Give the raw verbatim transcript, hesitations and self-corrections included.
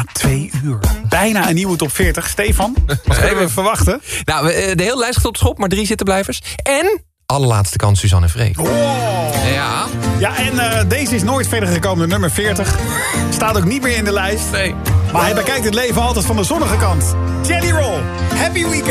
Na twee uur. Bijna een nieuwe top veertig. Stefan, wat kunnen we verwachten? Nou, de hele lijst gaat op schop, maar drie zittenblijvers. En allerlaatste kans Suzanne en Freek. Oh. Ja. Ja, en uh, deze is nooit verder gekomen, nummer veertig. Staat ook niet meer in de lijst. Nee. Maar hij bekijkt het leven altijd van de zonnige kant. Jelly Roll, happy weekend.